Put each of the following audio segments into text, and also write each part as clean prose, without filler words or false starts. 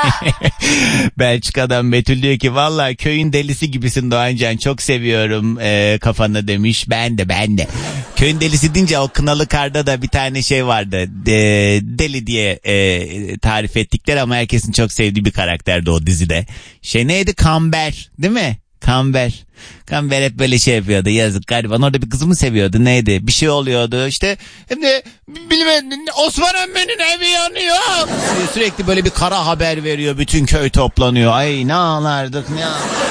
Belçika'dan Betül diyor ki vallahi köyün delisi gibisin Doğancan, çok seviyorum kafanı demiş. Ben de. Köyün delisi deyince o Kınalı Kar'da da bir tane şey vardı. Deli diye tarif ettikleri ama herkesin çok sevdiği bir karakterdi o dizide. Şey neydi? Kamber değil mi? Kamber hep böyle şey yapıyordu, yazık galiba. Orada bir kızı mı seviyordu, neydi? Bir şey oluyordu işte. Hem de bilmem Osman Emmi'nin evi yanıyor. Sürekli böyle bir kara haber veriyor. Bütün köy toplanıyor. Ay ne ağlardık ne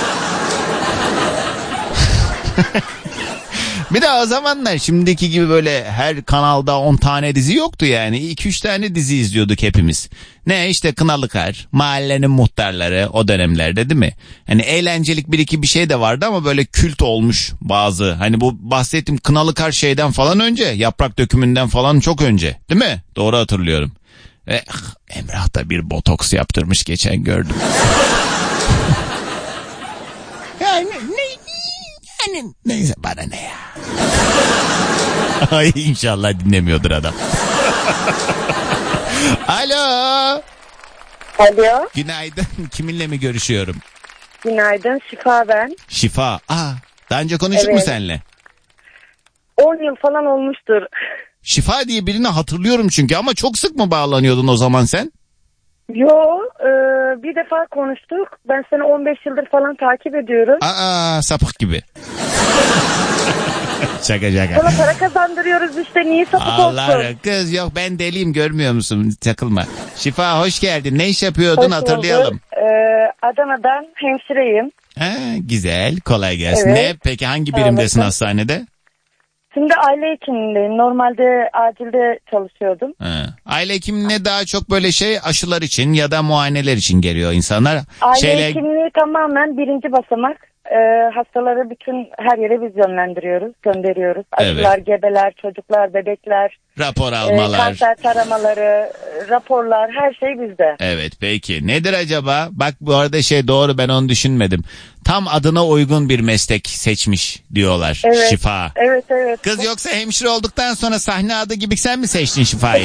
Bir de o zamanlar şimdiki gibi böyle her kanalda 10 tane dizi yoktu yani. 2-3 tane dizi izliyorduk hepimiz. Ne işte Kınalı Kar, Mahallenin Muhtarları o dönemlerde değil mi? Hani eğlencelik bir iki bir şey de vardı ama böyle kült olmuş bazı. Hani bu bahsettiğim Kınalı Kar şeyden falan önce, Yaprak Dökümü'nden falan çok önce değil mi? Doğru hatırlıyorum. Emrah da bir botoks yaptırmış geçen gördüm. Yani neyse bana ne ya. Ay inşallah dinlemiyordur adam. Alo. Alo. Günaydın. Kiminle mi görüşüyorum? Günaydın. Şifa ben. Şifa. Daha önce konuştuk mu seninle? 10 yıl falan olmuştur. Şifa diye birini hatırlıyorum çünkü ama çok sık mı bağlanıyordun o zaman sen? Yo, bir defa konuştuk. Ben seni 15 yıldır falan takip ediyorum. Sapık gibi. Şaka. Sana para kazandırıyoruz işte, niye sapık olsun? Allah kız yok, ben deliyim, görmüyor musun? Takılma. Şifa hoş geldin. Ne iş yapıyordun, hatırlayalım. Adana'dan hemşireyim. Güzel, kolay gelsin. Evet. Ne peki, hangi birimdesin hastanede? Şimdi aile hekimliğindeyim. Normalde acilde çalışıyordum. Aile hekimliğine daha çok böyle aşılar için ya da muayeneler için geliyor insanlar. Aile hekimliği tamamen birinci basamak. Hastaları bütün her yere biz yönlendiriyoruz, gönderiyoruz. Aşılar, evet. Gebeler, çocuklar, bebekler. Rapor almalar. Kanser taramaları, raporlar, her şey bizde. Evet, peki. Nedir acaba? Bak bu arada doğru, ben onu düşünmedim. Tam adına uygun bir meslek seçmiş diyorlar. Evet, Şifa. Evet. Kız yoksa hemşire olduktan sonra sahne adı gibi sen mi seçtin Şifa'yı?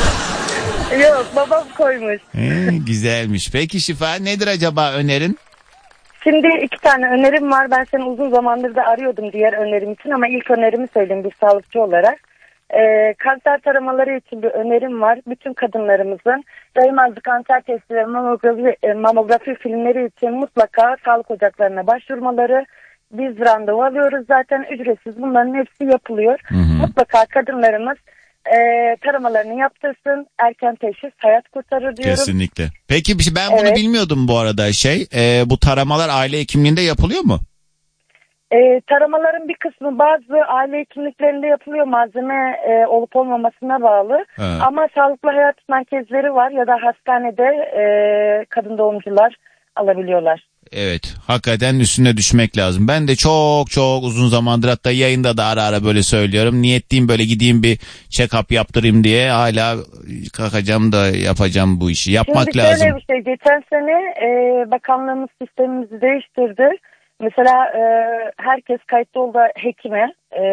Yok, babam koymuş. Güzelmiş. Peki Şifa, nedir acaba önerin? Şimdi 2 tane önerim var. Ben seni uzun zamandır da arıyordum diğer önerim için ama ilk önerimi söyleyeyim bir sağlıkçı olarak. Kanser taramaları için bir önerim var. Bütün kadınlarımızın rahim kanser testleri, mamografi filmleri için mutlaka sağlık ocaklarına başvurmaları. Biz randevu alıyoruz zaten, ücretsiz, bunların hepsi yapılıyor. Mutlaka kadınlarımız taramalarını yaptırsın. Erken teşhis hayat kurtarır diyorum. Kesinlikle. Peki ben bunu bilmiyordum bu arada. Bu taramalar aile hekimliğinde yapılıyor mu? Taramaların bir kısmı bazı aile hekimliklerinde yapılıyor, malzeme olup olmamasına bağlı. Ama sağlıklı hayat merkezleri var ya da hastanede kadın doğumcular alabiliyorlar. Evet, hakikaten üstüne düşmek lazım. Ben de çok uzun zamandır, hatta yayında da ara böyle söylüyorum. Niyetliyim böyle gideyim bir check-up yaptırayım diye, hala kalkacağım da yapacağım bu işi. Yapmak Şimdi lazım. Şöyle bir şey, geçen sene bakanlığımız sistemimizi değiştirdi. Mesela herkes kayıtlı olduğu hekime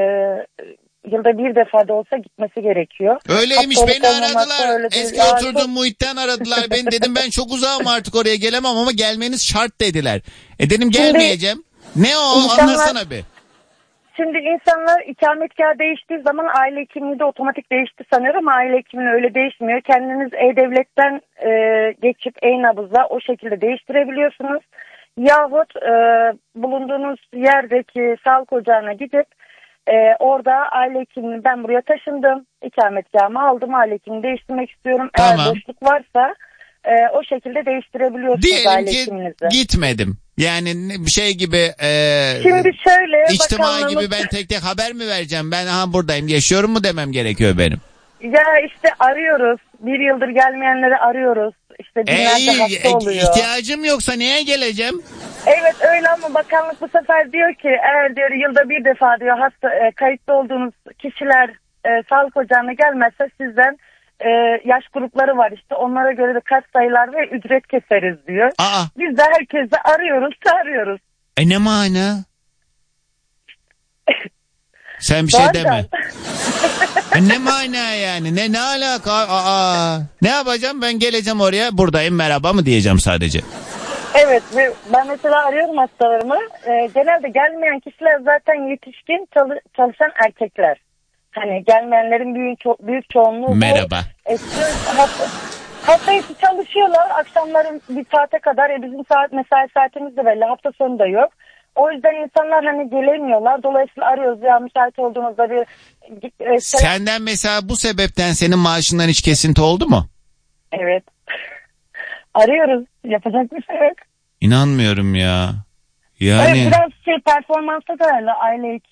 yılda bir defa da olsa gitmesi gerekiyor. Öyleymiş, hatta beni aradılar. Eski oturduğum çok... muhitten aradılar. Ben dedim ben çok uzağım artık, oraya gelemem ama gelmeniz şart dediler. Dedim gelmeyeceğim. Şimdi, ne o anlasana bir. Şimdi insanlar ikametgah değiştiği zaman aile hekimliği de otomatik değişti sanıyorum ama aile hekimliği öyle değişmiyor. Kendiniz E-Devlet'ten geçip e-nabızla o şekilde değiştirebiliyorsunuz. Yahut bulunduğunuz yerdeki sağlık ocağına gidip orada aile hekimliği, ben buraya taşındım, ikametgahımı aldım, aile hekimliği değiştirmek istiyorum. Tamam. Eğer boşluk varsa o şekilde değiştirebiliyorsunuz diyelim aile ki hekiminizi. Gitmedim. Yani bir şey gibi şimdi şöyle içtima gibi ben tek haber mi vereceğim? Ben buradayım, yaşıyorum mu demem gerekiyor benim. Ya işte arıyoruz. 1 yıldır gelmeyenleri arıyoruz. İşte dinlerde hasta oluyor. İhtiyacım yoksa niye geleceğim? Evet öyle ama bakanlık bu sefer diyor ki eğer diyor yılda bir defa diyor kayıtlı olduğunuz kişiler sağlık ocağına gelmezse sizden yaş grupları var işte, onlara göre de kat sayılar ve ücret keseriz diyor. Biz de herkese arıyoruz, çağırıyoruz. Ne mana? Sen bir şey Zaten. deme. Ne mana yani? Ne alaka? Aa. Ne yapacağım? Ben geleceğim oraya. Buradayım, merhaba mı diyeceğim sadece. Evet, ve ben mesela arıyorum hastalarımı. Genelde gelmeyen kişiler zaten yetişkin çalışan erkekler. Hani gelmeyenlerin büyük çoğunluğu Merhaba. Hafta içi çalışıyorlar. Akşamların bir saate kadar. Bizim mesai saatimiz de belli. Hafta sonu da yok. O yüzden insanlar hani gelemiyorlar. Dolayısıyla arıyoruz ya, müsait olduğunuzda bir... Senden mesela bu sebepten senin maaşından hiç kesinti oldu mu? Evet. Arıyoruz. Yapacak bir şey yok. İnanmıyorum ya. Yani... Evet, biraz performansa dayalı. Aylık